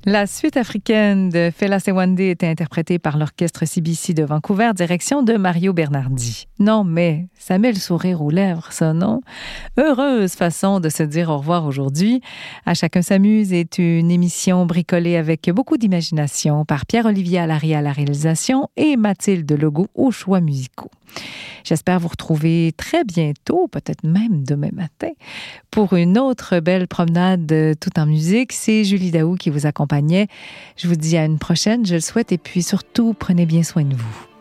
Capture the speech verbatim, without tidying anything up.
La suite africaine de Fela Sewande était interprétée par l'orchestre C B C de Vancouver, direction de Mario Bernardi. Non, mais ça met le sourire aux lèvres, ça, non? Heureuse façon de se dire au revoir aujourd'hui. À Chacun s'amuse est une émission bricolée avec beaucoup d'imagination par Pierre-Olivier Allary à la réalisation et Mathilde Legault aux choix musicaux. J'espère vous retrouver très bientôt, peut-être même demain matin, pour une autre belle promenade tout en musique. C'est Julie Daou qui vous accompagnait. Je vous dis à une prochaine, je le souhaite, et puis surtout, prenez bien soin de vous.